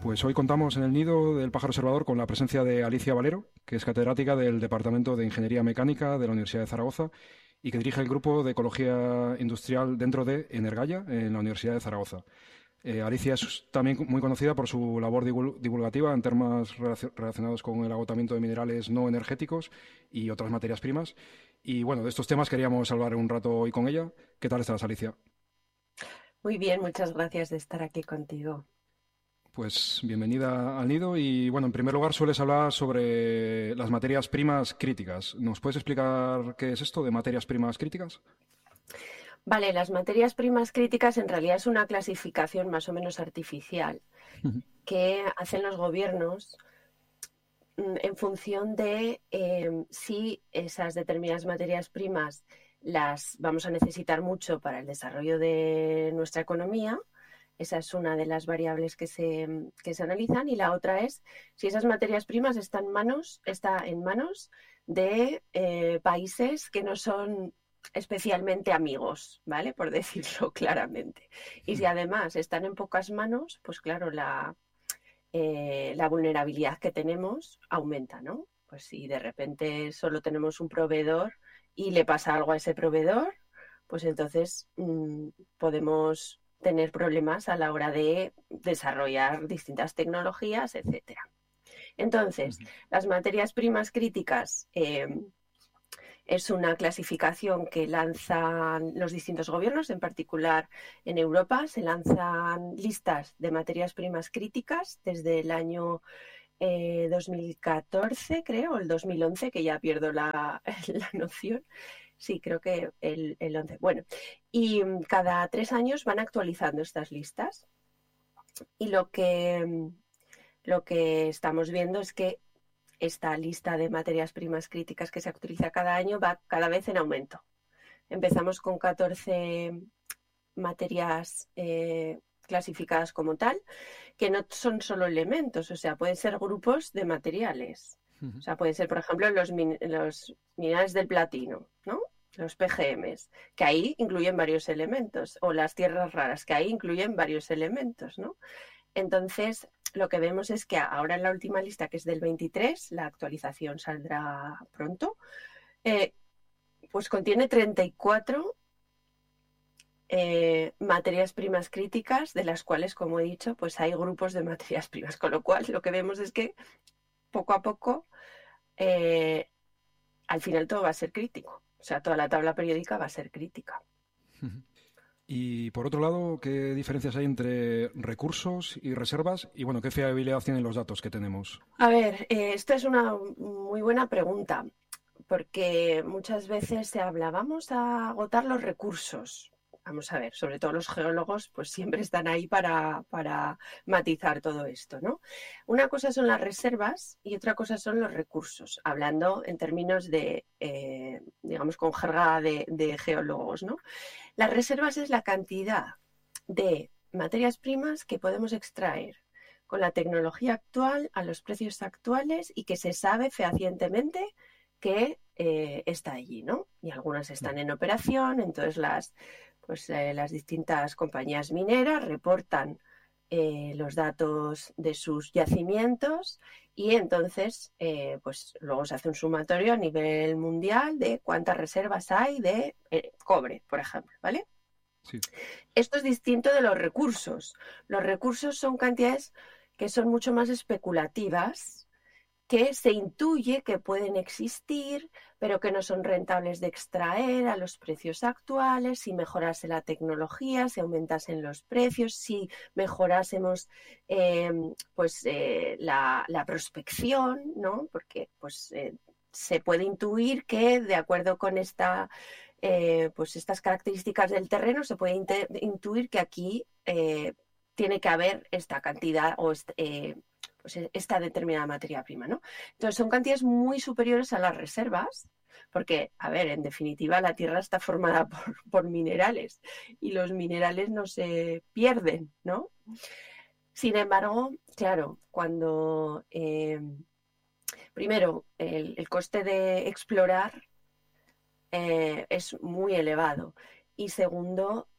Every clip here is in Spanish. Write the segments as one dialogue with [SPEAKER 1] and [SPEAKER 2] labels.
[SPEAKER 1] Pues hoy contamos en el Nido del Pájaro Observador con la presencia de Alicia Valero, que es catedrática del Departamento de Ingeniería Mecánica de la Universidad de Zaragoza y que dirige el Grupo de Ecología Industrial dentro de Energaya en la Universidad de Zaragoza. Alicia es también muy conocida por su labor divulgativa en temas relacionados con el agotamiento de minerales no energéticos y otras materias primas. Y bueno, de estos temas queríamos hablar un rato hoy con ella. ¿Qué tal estás, Alicia?
[SPEAKER 2] Muy bien, muchas gracias de estar aquí contigo.
[SPEAKER 1] Pues bienvenida al Nido y bueno, en primer lugar sueles hablar sobre las materias primas críticas. ¿Nos puedes explicar qué es esto de materias primas críticas?
[SPEAKER 2] Vale, las materias primas críticas en realidad es una clasificación más o menos artificial que hacen los gobiernos en función de si esas determinadas materias primas las vamos a necesitar mucho para el desarrollo de nuestra economía. Esa es una de las variables que se analizan, y la otra es si esas materias primas están en manos de países que no son especialmente amigos, ¿vale? Por decirlo claramente. Y si además están en pocas manos, pues claro, la vulnerabilidad que tenemos aumenta, ¿no? Pues si de repente solo tenemos un proveedor y le pasa algo a ese proveedor, pues entonces podemos tener problemas a la hora de desarrollar distintas tecnologías, etcétera. Entonces, las materias primas críticas es una clasificación que lanzan los distintos gobiernos, en particular en Europa. Se lanzan listas de materias primas críticas desde el año 2014, creo, o el 2011, que ya pierdo la noción. Sí, creo que el 11. Bueno, y cada 3 años van actualizando estas listas. Y lo que estamos viendo es que esta lista de materias primas críticas que se actualiza cada año va cada vez en aumento. Empezamos con 14 materias clasificadas como tal, que no son solo elementos, o sea, pueden ser grupos de materiales. O sea, pueden ser, por ejemplo, los minerales del platino, ¿no? Los PGMs, que ahí incluyen varios elementos, o las tierras raras, que ahí incluyen varios elementos, ¿no? Entonces, lo que vemos es que ahora en la última lista, que es del 23, la actualización saldrá pronto, pues contiene 34 materias primas críticas, de las cuales, como he dicho, pues hay grupos de materias primas, con lo cual lo que vemos es que poco a poco, al final todo va a ser crítico, o sea, toda la tabla periódica va a ser crítica.
[SPEAKER 1] Y por otro lado, ¿qué diferencias hay entre recursos y reservas? Y bueno, ¿qué fiabilidad tienen los datos que tenemos?
[SPEAKER 2] A ver, esta es una muy buena pregunta, porque muchas veces se habla, vamos a agotar los recursos. Vamos a ver, sobre todo los geólogos, pues siempre están ahí para matizar todo esto, ¿no? Una cosa son las reservas y otra cosa son los recursos, hablando en términos de, digamos, con jerga de geólogos, ¿no? Las reservas es la cantidad de materias primas que podemos extraer con la tecnología actual, a los precios actuales, y que se sabe fehacientemente que está allí, ¿no? Y algunas están en operación, entonces las distintas compañías mineras reportan los datos de sus yacimientos, y entonces pues luego se hace un sumatorio a nivel mundial de cuántas reservas hay de cobre, por ejemplo, ¿vale?
[SPEAKER 1] Sí.
[SPEAKER 2] Esto es distinto de los recursos. Los recursos son cantidades que son mucho más especulativas, que se intuye que pueden existir, pero que no son rentables de extraer a los precios actuales. Si mejorase la tecnología, si aumentasen los precios, si mejorásemos la prospección, ¿no? Porque se puede intuir que, de acuerdo con estas características del terreno, se puede intuir que aquí tiene que haber esta cantidad o esta determinada materia prima, ¿no? Entonces son cantidades muy superiores a las reservas, porque, a ver, en definitiva la Tierra está formada por minerales y los minerales no se pierden, ¿no? Sin embargo, claro, cuando primero el coste de explorar es muy elevado, y segundo,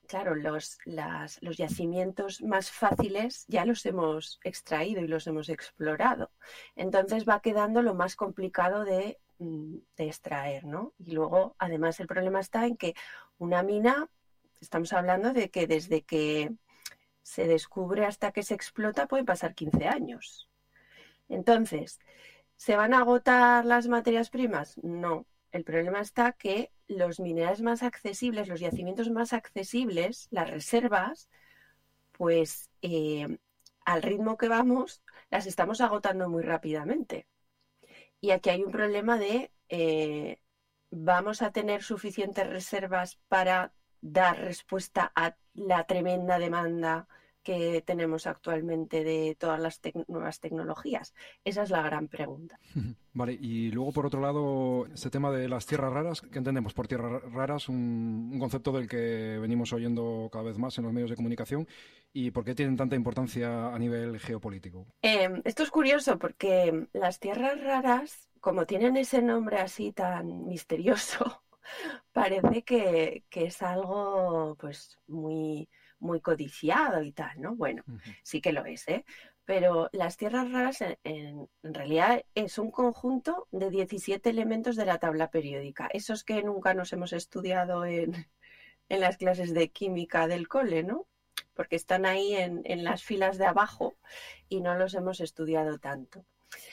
[SPEAKER 2] claro, los yacimientos más fáciles ya los hemos extraído y los hemos explorado. Entonces va quedando lo más complicado de extraer, ¿no? Y luego, además, el problema está en que una mina, estamos hablando de que desde que se descubre hasta que se explota pueden pasar 15 años. Entonces, ¿se van a agotar las materias primas? No. El problema está que los minerales más accesibles, los yacimientos más accesibles, las reservas, pues al ritmo que vamos, las estamos agotando muy rápidamente. Y aquí hay un problema de ¿vamos a tener suficientes reservas para dar respuesta a la tremenda demanda que tenemos actualmente de todas las nuevas tecnologías? Esa es la gran pregunta.
[SPEAKER 1] Vale, y luego por otro lado, este tema de las tierras raras, ¿qué entendemos por tierras raras? Un concepto del que venimos oyendo cada vez más en los medios de comunicación, y por qué tienen tanta importancia a nivel geopolítico.
[SPEAKER 2] Esto es curioso porque las tierras raras, como tienen ese nombre así tan misterioso, parece que es algo pues muy, muy codiciado y tal, ¿no? Bueno, sí que lo es, ¿eh? Pero las tierras raras en realidad es un conjunto de 17 elementos de la tabla periódica, esos que nunca nos hemos estudiado en las clases de química del cole, ¿no? Porque están ahí en las filas de abajo y no los hemos estudiado tanto.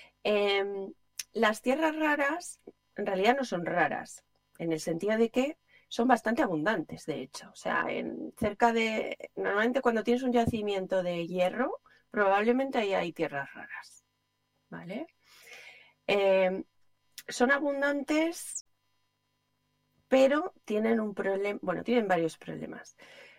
[SPEAKER 2] Las tierras raras en realidad no son raras, en el sentido de que son bastante abundantes, de hecho. O sea, normalmente cuando tienes un yacimiento de hierro, probablemente ahí hay tierras raras, ¿vale? Son abundantes, pero tienen un problema, bueno, tienen varios problemas.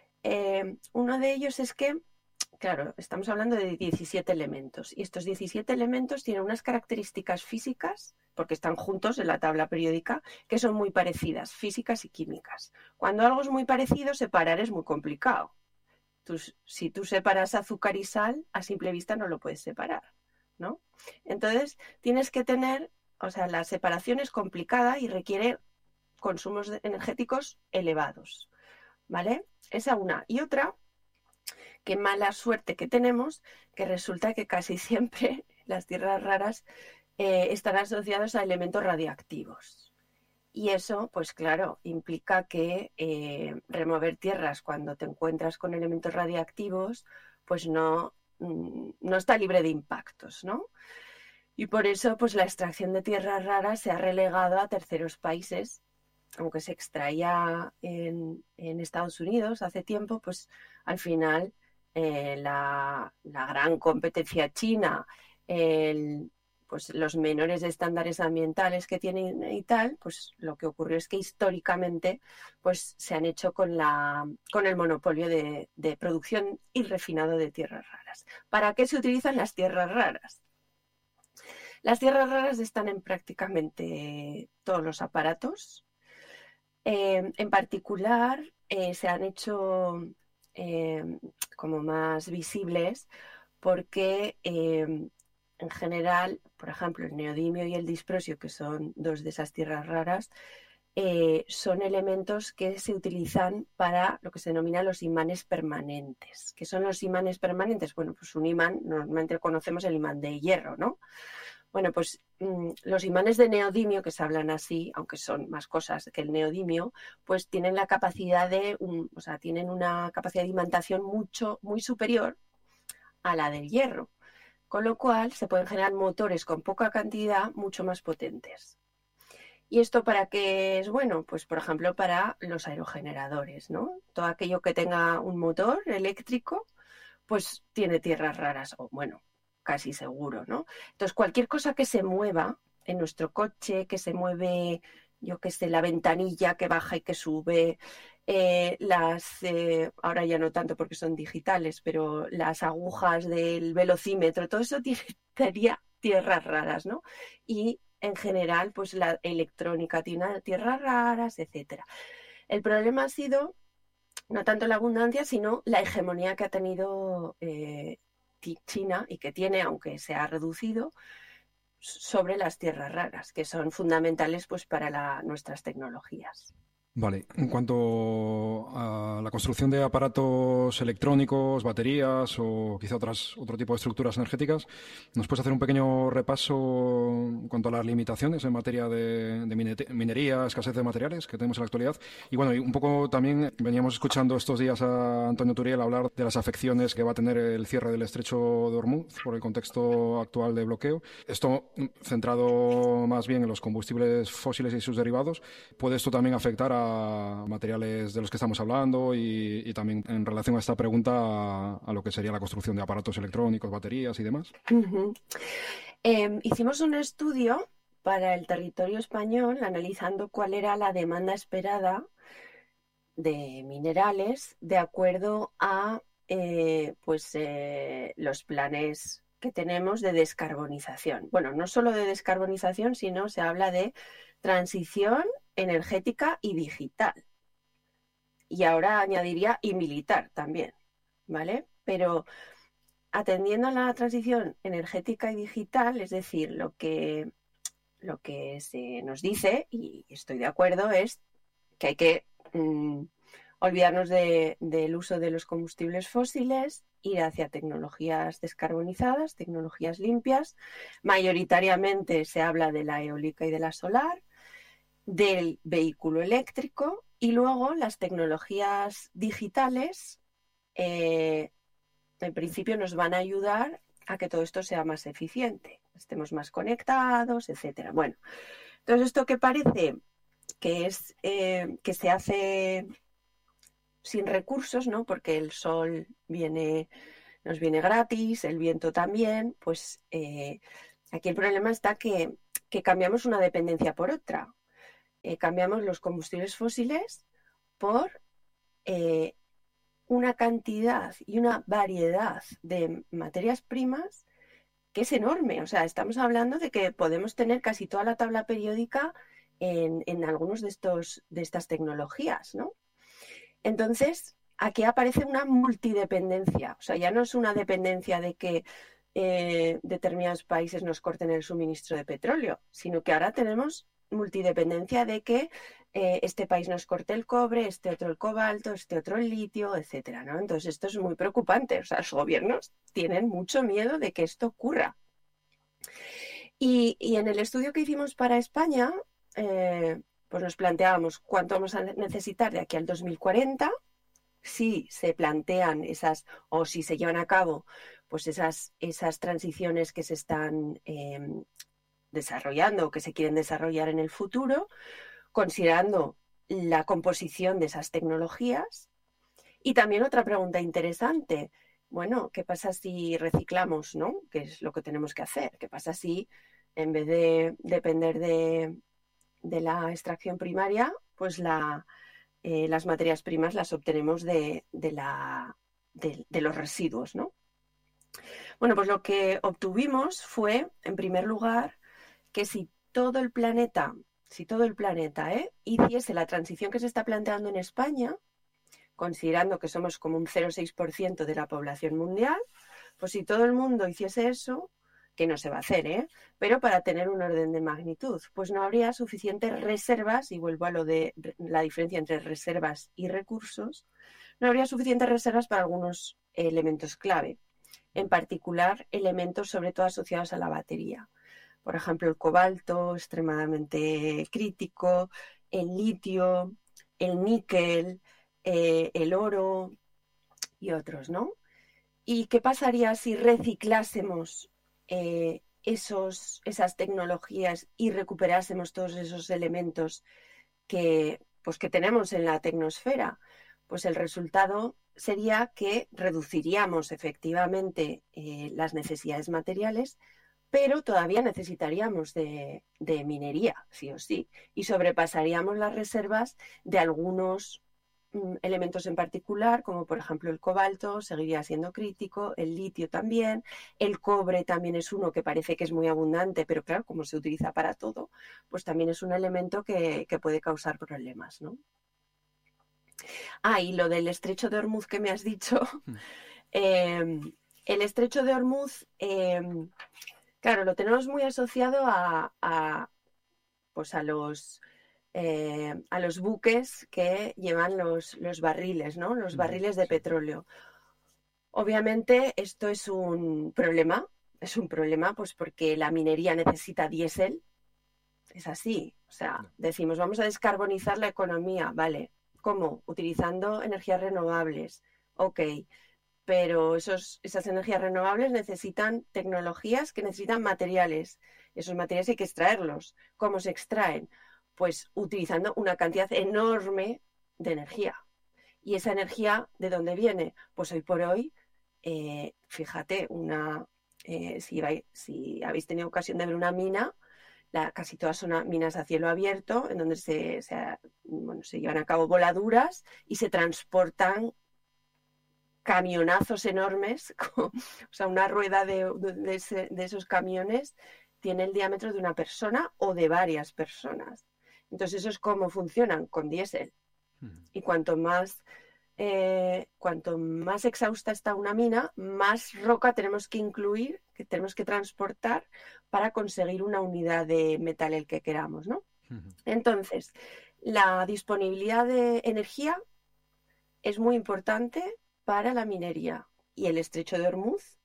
[SPEAKER 2] Uno de ellos es que, claro, estamos hablando de 17 elementos y estos 17 elementos tienen unas características físicas, porque están juntos en la tabla periódica, que son muy parecidas, físicas y químicas. Cuando algo es muy parecido, separar es muy complicado. Si tú separas azúcar y sal, a simple vista no lo puedes separar, ¿no? Entonces, tienes que tener, o sea, la separación es complicada y requiere consumos energéticos elevados, ¿vale? Esa una. Y otra, qué mala suerte que tenemos, que resulta que casi siempre las tierras raras están asociadas a elementos radiactivos. Y eso, pues claro, implica que remover tierras cuando te encuentras con elementos radiactivos, pues no está libre de impactos, ¿no? Y por eso, pues la extracción de tierras raras se ha relegado a terceros países. Aunque se extraía en Estados Unidos hace tiempo, pues al final la gran competencia china, pues los menores estándares ambientales que tienen y tal, pues lo que ocurrió es que históricamente pues se han hecho con el monopolio de producción y refinado de tierras raras. ¿Para qué se utilizan las tierras raras? Las tierras raras están en prácticamente todos los aparatos. En particular, se han hecho como más visibles porque en general, por ejemplo, el neodimio y el disprosio, que son dos de esas tierras raras, son elementos que se utilizan para lo que se denomina los imanes permanentes. ¿Qué son los imanes permanentes? Bueno, pues un imán, normalmente conocemos el imán de hierro, ¿no? Bueno, pues los imanes de neodimio, que se hablan así, aunque son más cosas que el neodimio, pues tienen la capacidad tienen una capacidad de imantación muy superior a la del hierro, con lo cual se pueden generar motores con poca cantidad mucho más potentes. ¿Y esto para qué es bueno? Pues, por ejemplo, para los aerogeneradores, ¿no? Todo aquello que tenga un motor eléctrico, pues tiene tierras raras, o bueno, casi seguro, ¿no? Entonces, cualquier cosa que se mueva en nuestro coche, que se mueve, yo qué sé, la ventanilla que baja y que sube, ahora ya no tanto porque son digitales, pero las agujas del velocímetro, todo eso tiene tierras raras, ¿no? Y en general, pues la electrónica tiene tierras raras, etcétera. El problema ha sido no tanto la abundancia, sino la hegemonía que ha tenido China y que tiene, aunque se ha reducido, sobre las tierras raras, que son fundamentales pues para nuestras tecnologías.
[SPEAKER 1] Vale, en cuanto a la construcción de aparatos electrónicos, baterías o quizá otro tipo de estructuras energéticas, ¿nos puedes hacer un pequeño repaso en cuanto a las limitaciones en materia de minería, escasez de materiales que tenemos en la actualidad? Y bueno, y un poco también veníamos escuchando estos días a Antonio Turiel hablar de las afecciones que va a tener el cierre del estrecho de Hormuz por el contexto actual de bloqueo. Esto centrado más bien en los combustibles fósiles y sus derivados. ¿Puede esto también afectar a materiales de los que estamos hablando y también en relación a esta pregunta a lo que sería la construcción de aparatos electrónicos, baterías y demás?
[SPEAKER 2] Uh-huh. Hicimos un estudio para el territorio español analizando cuál era la demanda esperada de minerales de acuerdo a los planes que tenemos de descarbonización. Bueno, no solo de descarbonización, sino se habla de transición energética y digital. Y ahora añadiría y militar también, ¿vale? Pero atendiendo a la transición energética y digital, es decir, lo que se nos dice, y estoy de acuerdo, es que hay que olvidarnos del uso de los combustibles fósiles, ir hacia tecnologías descarbonizadas, tecnologías limpias. Mayoritariamente se habla de la eólica y de la solar, del vehículo eléctrico y luego las tecnologías digitales, en principio nos van a ayudar a que todo esto sea más eficiente, estemos más conectados, etcétera. Bueno, entonces esto que parece que es que se hace sin recursos, ¿no? Porque el sol nos viene gratis, el viento también, pues aquí el problema está que cambiamos una dependencia por otra. Cambiamos los combustibles fósiles por una cantidad y una variedad de materias primas que es enorme. O sea, estamos hablando de que podemos tener casi toda la tabla periódica en algunos de estas tecnologías, ¿no? Entonces, aquí aparece una multidependencia. O sea, ya no es una dependencia de que determinados países nos corten el suministro de petróleo, sino que ahora tenemos multidependencia de que este país nos corte el cobre, este otro el cobalto, este otro el litio, etcétera, ¿no? Entonces esto es muy preocupante. O sea, los gobiernos tienen mucho miedo de que esto ocurra. Y en el estudio que hicimos para España, pues nos planteábamos cuánto vamos a necesitar de aquí al 2040, si se plantean o si se llevan a cabo pues esas transiciones que se están desarrollando o que se quieren desarrollar en el futuro, considerando la composición de esas tecnologías. Y también otra pregunta interesante, bueno, ¿qué pasa si reciclamos, ¿no? ¿Qué es lo que tenemos que hacer? ¿Qué pasa si en vez de depender de la extracción primaria, pues las materias primas las obtenemos de los residuos, ¿no? Bueno, pues lo que obtuvimos fue, en primer lugar, que si todo el planeta hiciese la transición que se está planteando en España, considerando que somos como un 0,6% de la población mundial, pues si todo el mundo hiciese eso, que no se va a hacer, pero para tener un orden de magnitud, pues no habría suficientes reservas, y vuelvo a lo de la diferencia entre reservas y recursos, no habría suficientes reservas para algunos elementos clave, en particular elementos sobre todo asociados a la batería. Por ejemplo, el cobalto, extremadamente crítico, el litio, el níquel, el oro y otros, ¿no? ¿Y qué pasaría si reciclásemos esas tecnologías y recuperásemos todos esos elementos que tenemos en la tecnosfera? Pues el resultado sería que reduciríamos efectivamente las necesidades materiales, pero todavía necesitaríamos de minería, sí o sí, y sobrepasaríamos las reservas de algunos elementos en particular, como por ejemplo el cobalto, seguiría siendo crítico, el litio también, el cobre también es uno que parece que es muy abundante, pero claro, como se utiliza para todo, pues también es un elemento que puede causar problemas, ¿no? Y lo del estrecho de Hormuz que me has dicho, el estrecho de Hormuz, claro, lo tenemos muy asociado a los a los buques que llevan los barriles, ¿no? Los barriles de petróleo. Obviamente esto es un problema pues porque la minería necesita diésel, es así, o sea, decimos vamos a descarbonizar la economía, vale, ¿cómo? Utilizando energías renovables, ok, pero esas energías renovables necesitan tecnologías que necesitan materiales, esos materiales hay que extraerlos, ¿cómo se extraen? Pues utilizando una cantidad enorme de energía. ¿Y esa energía de dónde viene? Pues hoy por hoy, fíjate, si habéis tenido ocasión de ver una mina, casi todas son minas a cielo abierto, en donde se llevan a cabo voladuras y se transportan camionazos enormes, o sea, una rueda de esos camiones tiene el diámetro de una persona o de varias personas. Entonces, eso es cómo funcionan con diésel. Y cuanto más exhausta está una mina, más roca tenemos que incluir, que tenemos que transportar para conseguir una unidad de metal el que queramos, ¿no? Entonces, la disponibilidad de energía es muy importante para la minería, y el estrecho de Hormuz,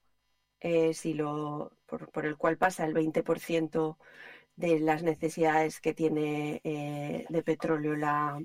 [SPEAKER 2] por el cual pasa el 20% de las necesidades que tiene de petróleo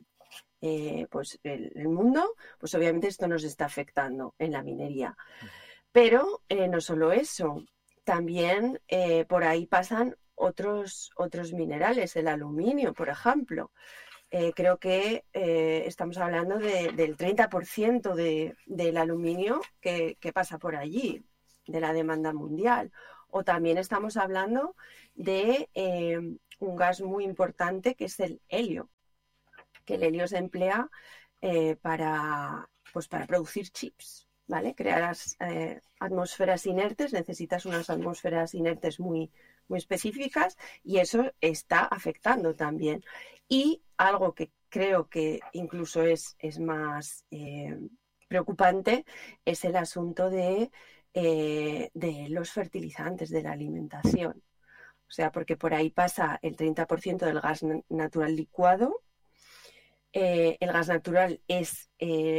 [SPEAKER 2] el mundo, pues obviamente esto nos está afectando en la minería. Pero no solo eso, también por ahí pasan otros minerales, el aluminio, por ejemplo. Creo que estamos hablando del 30% del aluminio que pasa por allí, de la demanda mundial. O también estamos hablando de un gas muy importante que es el helio, que el helio se emplea para producir chips, ¿vale? Crear atmósferas inertes, necesitas unas atmósferas inertes muy, muy específicas, y eso está afectando también. Y algo que creo que incluso es más preocupante es el asunto de los fertilizantes, de la alimentación. O sea, porque por ahí pasa el 30% del gas natural licuado. El gas natural es,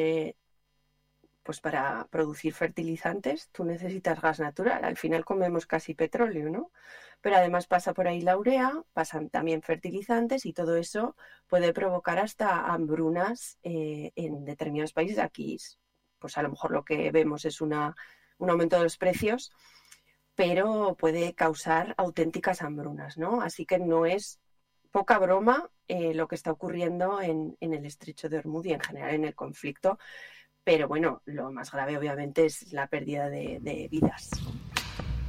[SPEAKER 2] pues para producir fertilizantes, tú necesitas gas natural. Al final comemos casi petróleo, ¿no? Pero además pasa por ahí la urea, pasan también fertilizantes, y todo eso puede provocar hasta hambrunas en determinados países. Aquí, pues a lo mejor lo que vemos es un aumento de los precios, pero puede causar auténticas hambrunas, ¿no? Así que no es poca broma lo que está ocurriendo en el estrecho de Hormuz y en general en el conflicto. Pero bueno, lo más grave obviamente es la pérdida de vidas.